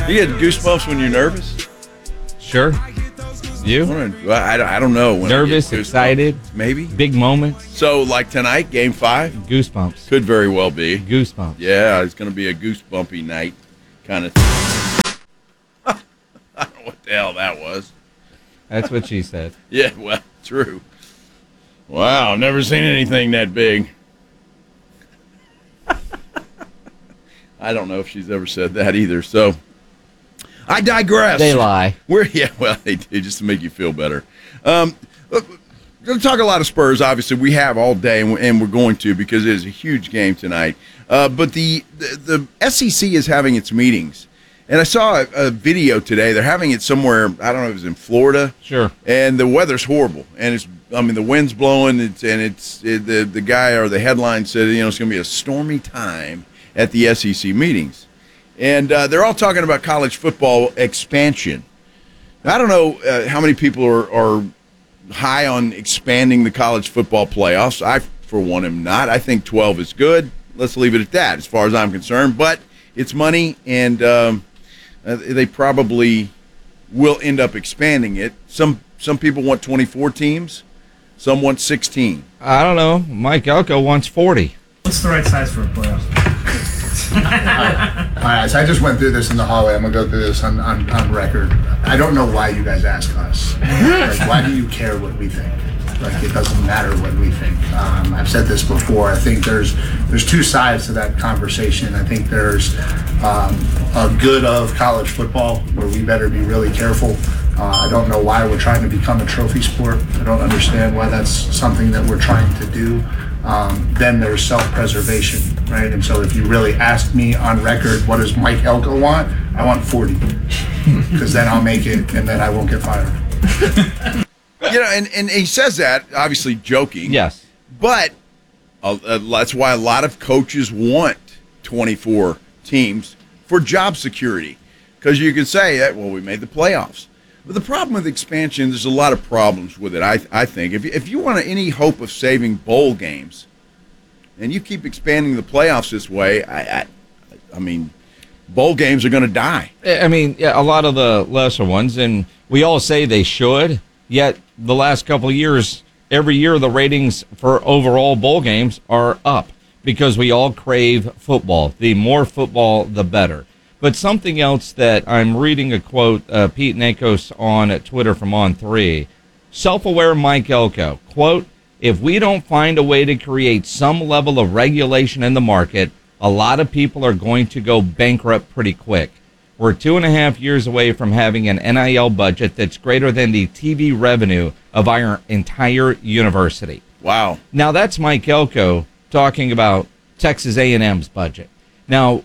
You get goosebumps when you're nervous? Sure. You? I don't know. When Nervous, excited, maybe. big moments. So, like tonight, Game 5? Goosebumps. Could very well be. Goosebumps. Yeah, it's going to be a goosebumpy night kind of thing. I don't know what the hell that was. That's what she said. Yeah, well, true. Wow, I've never seen anything that big. I don't know if she's ever said that either, so I digress. They lie. They do, just to make you feel better. Going to talk a lot of Spurs, obviously. We have all day, and we're going to because it is a huge game tonight. But the SEC is having its meetings. And I saw a video today. They're having it somewhere, I don't know if it was in Florida. Sure. And the weather's horrible. And the wind's blowing, the guy or the headline said, it's going to be a stormy time at the SEC meetings. And they're all talking about college football expansion. I don't know how many people are high on expanding the college football playoffs. I, for one, am not. I think 12 is good. Let's leave it at that as far as I'm concerned. But it's money, and they probably will end up expanding it. Some people want 24 teams. Some want 16. I don't know. Mike Elko wants 40. What's the right size for a playoff? All right, so I just went through this in the hallway. I'm going to go through this on record. I don't know why you guys ask us. Like, why do you care what we think? Like, it doesn't matter what we think. I've said this before. I think there's two sides to that conversation. I think there's a good of college football where we better be really careful. I don't know why we're trying to become a trophy sport. I don't understand why that's something that we're trying to do. Then there's self-preservation, right? And so if you really ask me on record, what does Mike Elko want? I want 40, because then I'll make it, and then I won't get fired. And he says that, obviously joking. Yes. But that's why a lot of coaches want 24 teams for job security, because you can say that, well, we made the playoffs. But the problem with expansion, there's a lot of problems with it, I think. If you want any hope of saving bowl games, and you keep expanding the playoffs this way, I mean, bowl games are going to die. I mean, yeah, a lot of the lesser ones, and we all say they should, yet the last couple of years, every year the ratings for overall bowl games are up because we all crave football. The more football, the better. But something else that I'm reading a quote, Pete Nakos on Twitter from On3, self-aware Mike Elko, quote, if we don't find a way to create some level of regulation in the market, a lot of people are going to go bankrupt pretty quick. We're 2.5 years away from having an NIL budget that's greater than the TV revenue of our entire university. Wow. Now, that's Mike Elko talking about Texas A&M's budget. Now,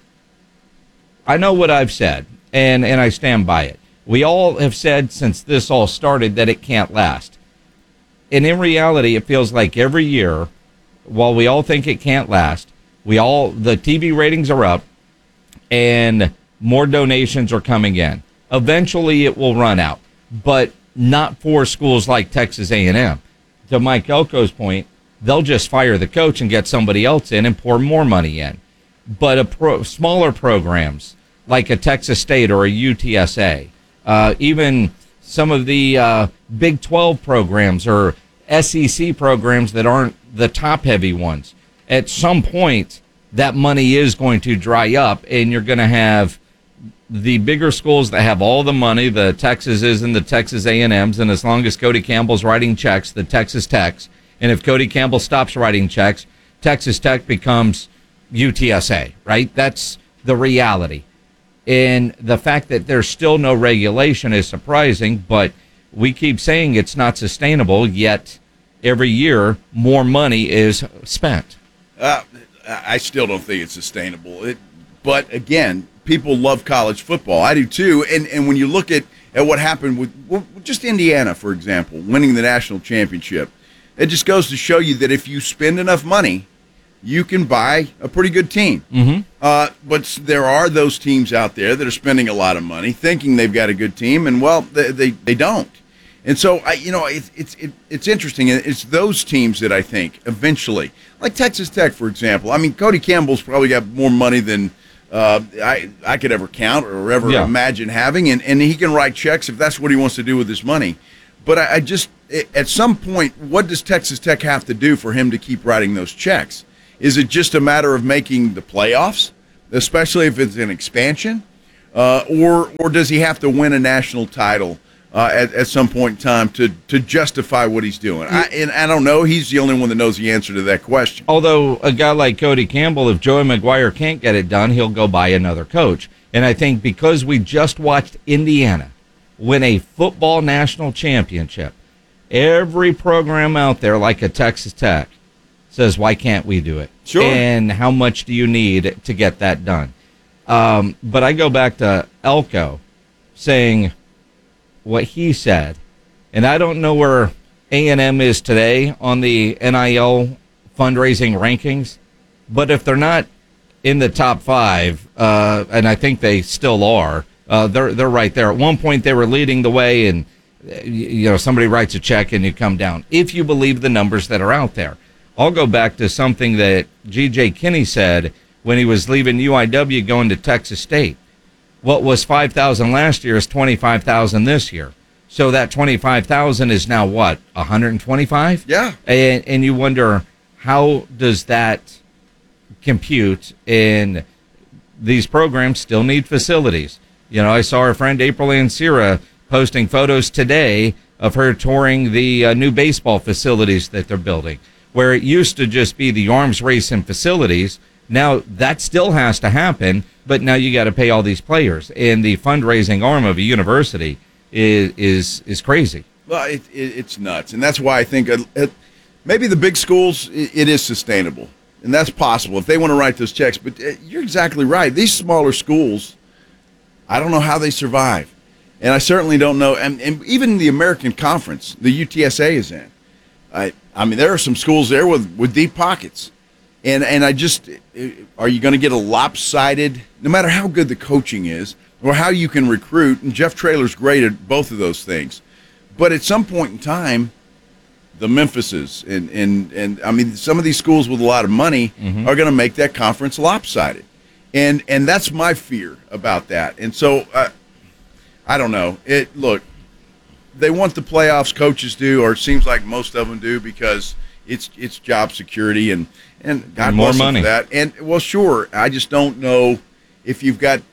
I know what I've said, and I stand by it. We all have said since this all started that it can't last. And in reality, it feels like every year, while we all think it can't last, the TV ratings are up and more donations are coming in. Eventually, it will run out, but not for schools like Texas A&M. To Mike Elko's point, they'll just fire the coach and get somebody else in and pour more money in. But smaller programs like a Texas State or a UTSA, even some of the Big 12 programs or SEC programs that aren't the top-heavy ones, at some point that money is going to dry up, and you're going to have the bigger schools that have all the money, the Texases and the Texas A&Ms, and as long as Cody Campbell's writing checks, the Texas Techs, and if Cody Campbell stops writing checks, Texas Tech becomes UTSA, right? That's the reality. And the fact that there's still no regulation is surprising, but we keep saying it's not sustainable, yet every year more money is spent. I still don't think it's sustainable. But again, people love college football. I do too. And when you look at what happened with just Indiana, for example, winning the national championship, it just goes to show you that if you spend enough money, you can buy a pretty good team. Mm-hmm. But there are those teams out there that are spending a lot of money thinking they've got a good team, and, well, they don't. And so, it's interesting. It's those teams that I think eventually, like Texas Tech, for example. I mean, Cody Campbell's probably got more money than I could ever count or ever Yeah. imagine having, and he can write checks if that's what he wants to do with his money. But I just, at some point, what does Texas Tech have to do for him to keep writing those checks? Is it just a matter of making the playoffs, especially if it's an expansion, or does he have to win a national title at some point in time to justify what he's doing? And I don't know. He's the only one that knows the answer to that question. Although a guy like Cody Campbell, if Joey McGuire can't get it done, he'll go buy another coach. And I think because we just watched Indiana win a football national championship, every program out there, like a Texas Tech, says, why can't we do it? Sure. And how much do you need to get that done? But I go back to Elko saying what he said, and I don't know where A&M is today on the NIL fundraising rankings, but if they're not in the top 5, and I think they still are, they're right there. At one point, they were leading the way, and somebody writes a check and you come down. If you believe the numbers that are out there, I'll go back to something that G.J. Kinney said when he was leaving UIW going to Texas State. What was 5,000 last year is 25,000 this year. So that 25,000 is now what, 125? Yeah. And you wonder, how does that compute? And these programs still need facilities. I saw our friend April Ann Sierra posting photos today of her touring the new baseball facilities that they're building, where it used to just be the arms race and facilities. Now that still has to happen, but now you got to pay all these players, and the fundraising arm of a university is crazy. Well, it's nuts, and that's why I think maybe the big schools, it is sustainable, and that's possible if they want to write those checks. But you're exactly right. These smaller schools, I don't know how they survive, and I certainly don't know. And even the American Conference, the UTSA is in. I mean, there are some schools there with deep pockets, and I just, are you going to get a lopsided? No matter how good the coaching is or how you can recruit, and Jeff Traylor's great at both of those things, but at some point in time, the Memphises and I mean, some of these schools with a lot of money are going to make that conference lopsided, and that's my fear about that. And so I don't know. Look, they want the playoffs, coaches do, or it seems like most of them do, because it's job security and God more bless them money for that. And well, sure, I just don't know if you've got.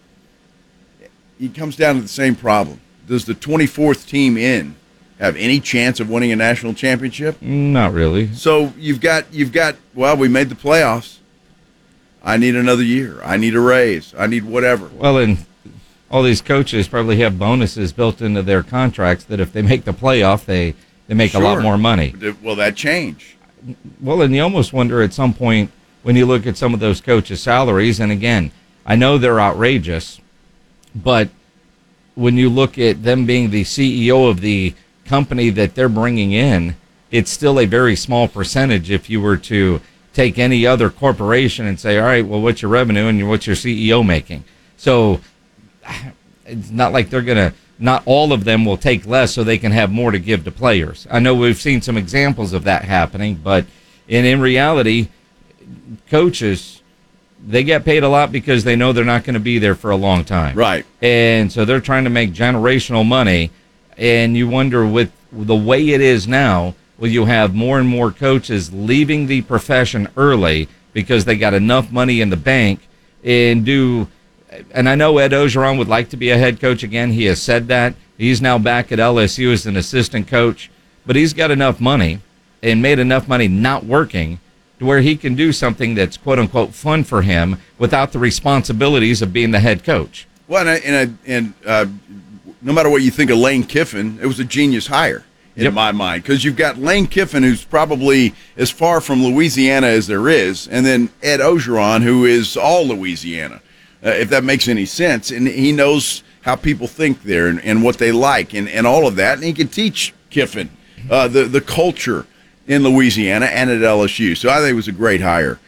It comes down to the same problem. Does the 24th team in have any chance of winning a national championship? Not really. So you've got. Well, we made the playoffs. I need another year. I need a raise. I need whatever. Well, and all these coaches probably have bonuses built into their contracts that if they make the playoff, they make a lot Sure. more money. Will that change? Well, and you almost wonder at some point when you look at some of those coaches' salaries, and again, I know they're outrageous, but when you look at them being the CEO of the company that they're bringing in, it's still a very small percentage if you were to take any other corporation and say, all right, well, what's your revenue and what's your CEO making? So it's not like they're going to, not all of them will take less so they can have more to give to players. I know we've seen some examples of that happening, but in reality, coaches, they get paid a lot because they know they're not going to be there for a long time. Right. And so they're trying to make generational money, and you wonder with the way it is now, will you have more and more coaches leaving the profession early because they got enough money in the bank and I know Ed Ogeron would like to be a head coach again. He has said that. He's now back at LSU as an assistant coach, but he's got enough money and made enough money not working to where he can do something that's quote unquote fun for him without the responsibilities of being the head coach. Well, and no matter what you think of Lane Kiffin, it was a genius hire in my mind, because you've got Lane Kiffin, who's probably as far from Louisiana as there is, and then Ed Ogeron, who is all Louisiana, if that makes any sense. And he knows how people think there and what they like and all of that. And he can teach Kiffin the culture in Louisiana and at LSU. So I think it was a great hire.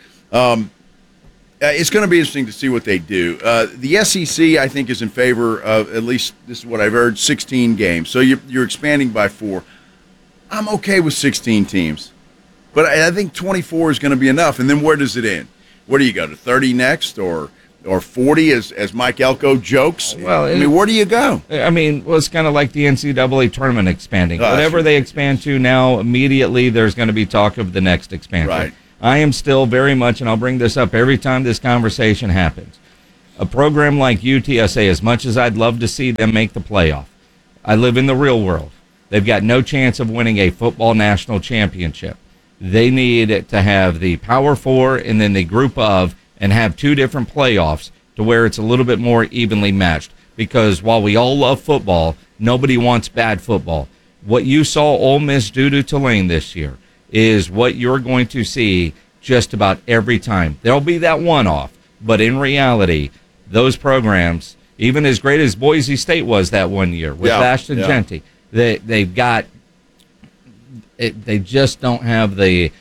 It's going to be interesting to see what they do. The SEC, I think, is in favor of, at least this is what I've heard, 16 games. So you're expanding by 4. I'm okay with 16 teams, but I think 24 is going to be enough. And then where does it end? Where do you go, to 30 next, or or 40, as Mike Elko jokes. Well, I mean, where do you go? I mean, well, it's kind of like the NCAA tournament expanding. Oh, Whatever they expand to now, immediately there's going to be talk of the next expansion. Right. I am still very much, and I'll bring this up every time this conversation happens, a program like UTSA, as much as I'd love to see them make the playoff, I live in the real world. They've got no chance of winning a football national championship. They need to have the Power Four and then the group of, and have two different playoffs to where it's a little bit more evenly matched. Because while we all love football, nobody wants bad football. What you saw Ole Miss do to Tulane this year is what you're going to see just about every time. There'll be that one-off, but in reality, those programs, even as great as Boise State was that one year with Ashton Jeanty, they've got it, they just don't have the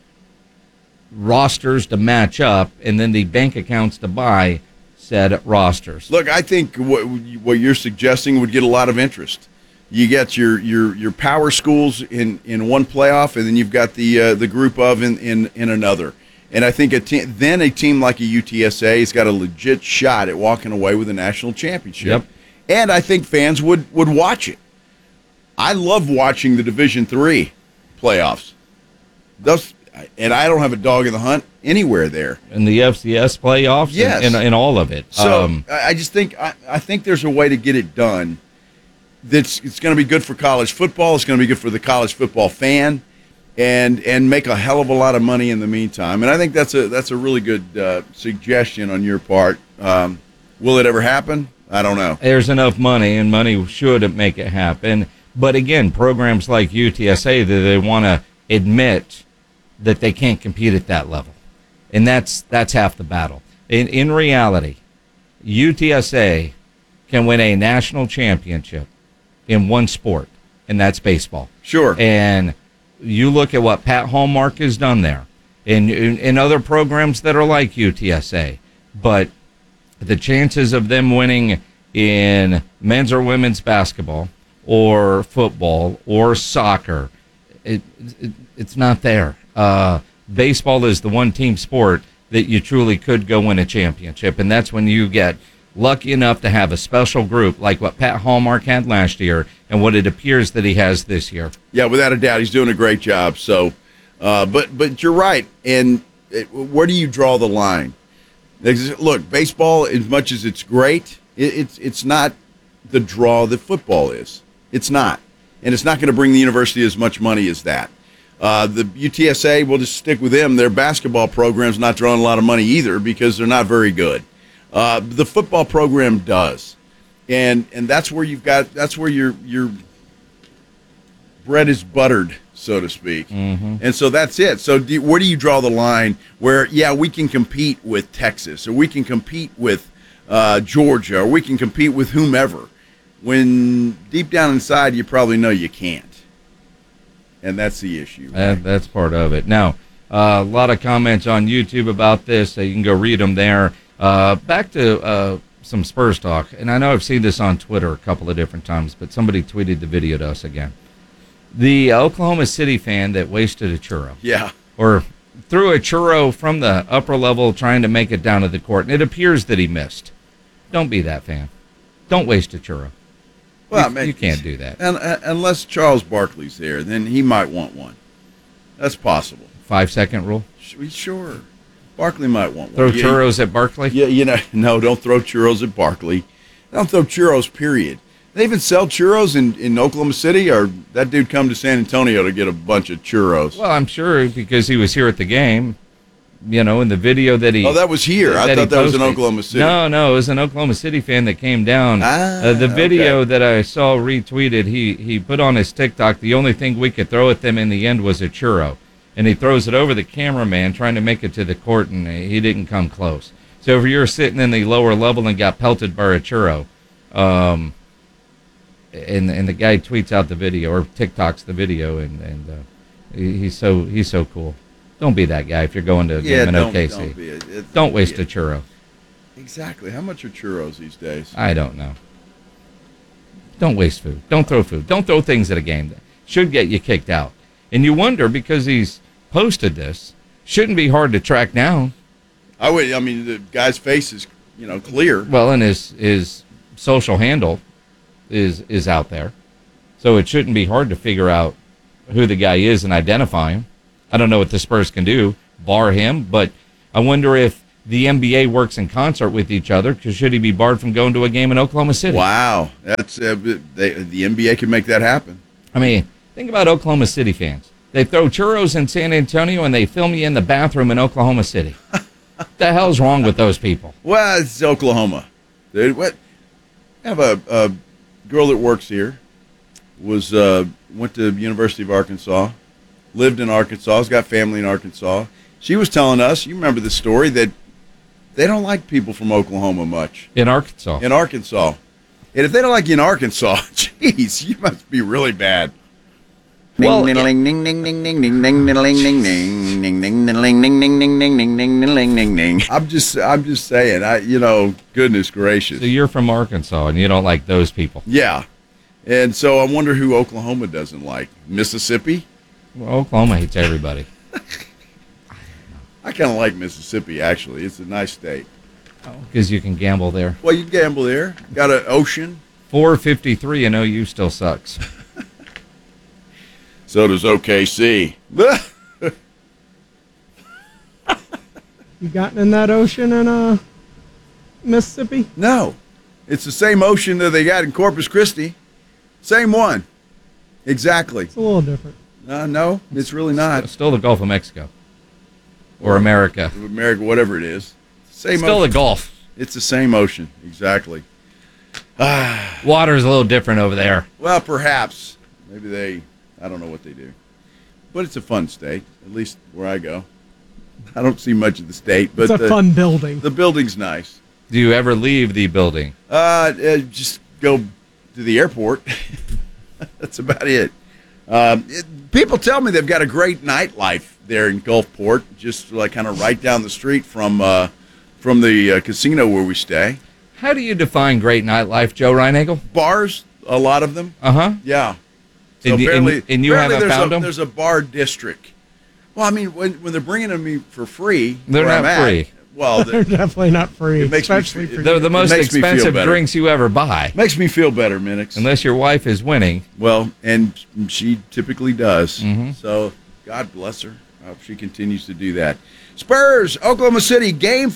rosters to match up and then the bank accounts to buy said rosters. Look, I think what you're suggesting would get a lot of interest. You get your power schools in one playoff, and then you've got the group of in another. And I think a team like a UTSA has got a legit shot at walking away with a national championship. Yep. And I think fans would watch it. I love watching the Division III playoffs. And I don't have a dog in the hunt anywhere there. And the FCS playoffs, yes, and all of it. So I just think I think there's a way to get it done. It's going to be good for college football. It's going to be good for the college football fan, and make a hell of a lot of money in the meantime. And I think that's a really good suggestion on your part. Will it ever happen? I don't know. There's enough money, and money should make it happen. But again, programs like UTSA, that they want to admit that they can't compete at that level, and that's half the battle. In reality, UTSA can win a national championship in one sport, and that's baseball. Sure. And you look at what Pat Hallmark has done there, in other programs that are like UTSA, but the chances of them winning in men's or women's basketball or football or soccer, it's not there. Baseball is the one team sport that you truly could go win a championship, and that's when you get lucky enough to have a special group like what Pat Hallmark had last year and what it appears that he has this year. Yeah, without a doubt, he's doing a great job. So, but you're right. And where do you draw the line? Look, baseball, as much as it's great, it's not the draw that football is. It's not, and it's not going to bring the university as much money as that. The UTSA, we'll just stick with them. Their basketball program's not drawing a lot of money either because they're not very good. The football program does, and that's where that's where your bread is buttered, so to speak. Mm-hmm. And so that's it. So where do you draw the line where, we can compete with Texas, or we can compete with Georgia, or we can compete with whomever, when deep down inside you probably know you can't. And that's the issue. Right? That's part of it. Now, a lot of comments on YouTube about this. So you can go read them there. Back to some Spurs talk. And I know I've seen this on Twitter a couple of different times, but somebody tweeted the video to us again. The Oklahoma City fan that wasted a churro. Yeah. Or threw a churro from the upper level trying to make it down to the court. And it appears that he missed. Don't be that fan. Don't waste a churro. Well, you can't do that. Unless Charles Barkley's there, then he might want one. That's possible. 5-second rule? Sure. Barkley might want one. Throw churros at Barkley? Yeah, no, don't throw churros at Barkley. Don't throw churros, period. They even sell churros in Oklahoma City, or that dude come to San Antonio to get a bunch of churros? Well, I'm sure because he was here at the game. In the video that he... Oh, that was here. I thought that was in Oklahoma City. No, it was an Oklahoma City fan that came down. The video that I saw retweeted, he put on his TikTok, the only thing we could throw at them in the end was a churro. And he throws it over the cameraman trying to make it to the court, and he didn't come close. So if you're sitting in the lower level and got pelted by a churro, and the guy tweets out the video or TikToks the video, and he's so cool. Don't be that guy if you're going to a game in OKC. Don't waste a churro. Exactly. How much are churros these days? I don't know. Don't waste food. Don't throw food. Don't throw things at a game that should get you kicked out. And you wonder, because he's posted this, shouldn't be hard to track down. The guy's face is clear. Well, and his social handle is out there, so it shouldn't be hard to figure out who the guy is and identify him. I don't know what the Spurs can do, bar him, but I wonder if the NBA works in concert with each other, because should he be barred from going to a game in Oklahoma City? Wow, that's the NBA can make that happen. I mean, think about Oklahoma City fans. They throw churros in San Antonio and they film you in the bathroom in Oklahoma City. What the hell's wrong with those people? Well, it's Oklahoma. Dude, what? I have a girl that works here. Went to University of Arkansas, lived in Arkansas, has got family in Arkansas. She was telling us, you remember the story, that they don't like people from Oklahoma much. In Arkansas. In Arkansas. And if they don't like you in Arkansas, geez, you must be really bad. Well, I'm just saying, goodness gracious. so you're from Arkansas and you don't like those people. Yeah. And so I wonder who Oklahoma doesn't like. Mississippi? Well, Oklahoma hates everybody. I kind of like Mississippi, actually. It's a nice state. Because you can gamble there. Well, you gamble there. Got an ocean. 453 and OU still sucks. So does OKC. You gotten in that ocean in Mississippi? No. It's the same ocean that they got in Corpus Christi. Same one. Exactly. It's a little different. No, it's really not. Still the Gulf of Mexico. Or America. America, whatever it is. Same Still ocean. the Gulf. It's the same ocean. Exactly. Water's a little different over there. Well, perhaps. Maybe I don't know what they do. But it's a fun state, at least where I go. I don't see much of the state, but It's a fun building. the building's nice. Do you ever leave the building? Just go to the airport. That's about it. People tell me they've got a great nightlife there in Gulfport, just like kind of right down the street from the casino where we stay. How do you define great nightlife, Joe Reinagel? Bars, a lot of them. Uh-huh. Yeah. And you apparently haven't there's found them? There's a bar district. Well, I mean, when they're bringing them me for free, They're where not I'm at, free. Well, They're definitely not free, It makes me especially feel- for They're you. the most makes me feel expensive better. drinks you ever buy. makes me feel better, Minix. Unless your wife is winning. Well, and she typically does. Mm-hmm. So God bless her. I hope she continues to do that. Spurs, Oklahoma City, Game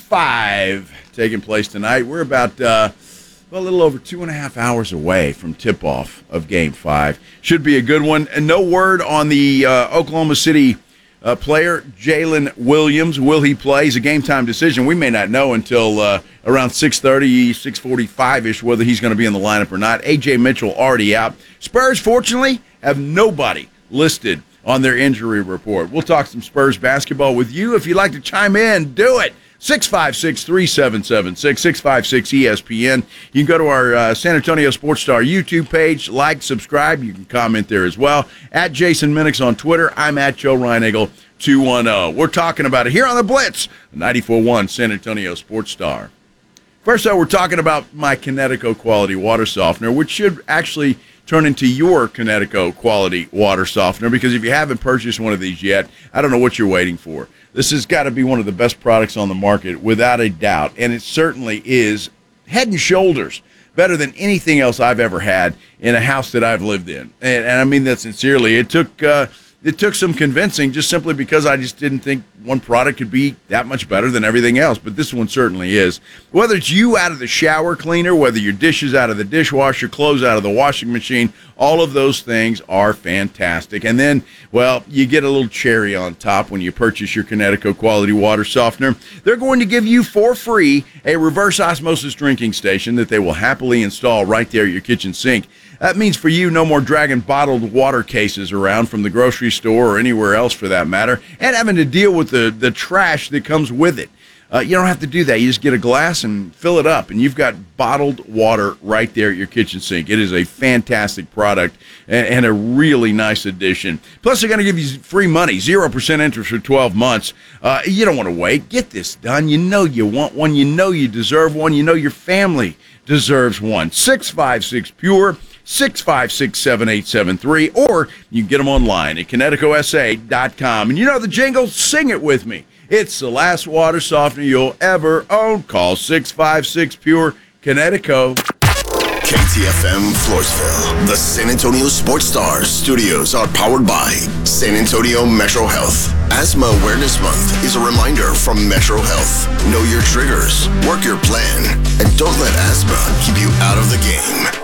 5 taking place tonight. We're about a little over 2.5 hours away from tip-off of Game 5. Should be a good one. And no word on the Oklahoma City player, Jalen Williams. Will he play? It's a game-time decision. We may not know until around 6:30, 6:45-ish whether he's going to be in the lineup or not. A.J. Mitchell already out. Spurs, fortunately, have nobody listed on their injury report. We'll talk some Spurs basketball with you. If you'd like to chime in, do it. 656-3776, 656-ESPN. You can go to our San Antonio Sports Star YouTube page, like, subscribe. You can comment there as well. At Jason Minix on Twitter. I'm at Joe Reinagel 210. We're talking about it here on the Blitz, 94.1 San Antonio Sports Star. First, though, we're talking about my Kinetico Quality Water Softener, which should actually turn into your Kinetico Quality Water Softener, because if you haven't purchased one of these yet, I don't know what you're waiting for. This has got to be one of the best products on the market, without a doubt, and it certainly is head and shoulders better than anything else I've ever had in a house that I've lived in. And I mean that sincerely. It took some convincing, just simply because I just didn't think one product could be that much better than everything else, but this one certainly is. Whether it's you out of the shower cleaner, whether your dishes out of the dishwasher, clothes out of the washing machine, all of those things are fantastic. And then, well, you get a little cherry on top when you purchase your Kinetico Quality Water Softener. They're going to give you for free a reverse osmosis drinking station that they will happily install right there at your kitchen sink. That means for you, no more dragging bottled water cases around from the grocery store or anywhere else for that matter, and having to deal with the trash that comes with it. You don't have to do that. You just get a glass and fill it up, and you've got bottled water right there at your kitchen sink. It is a fantastic product and a really nice addition. Plus, they're going to give you free money, 0% interest for 12 months. You don't want to wait. Get this done. You know you want one. You know you deserve one. You know your family deserves one. 656-PURE. 656-7873, or you can get them online at KineticoSA.com. And you know the jingle, sing it with me. It's the last water softener you'll ever own. Call 656-PURE Connecticut. KTFM Floresville. The San Antonio Sports Stars studios are powered by San Antonio Metro Health. Asthma Awareness Month is a reminder from Metro Health. Know your triggers, work your plan, and don't let asthma keep you out of the game.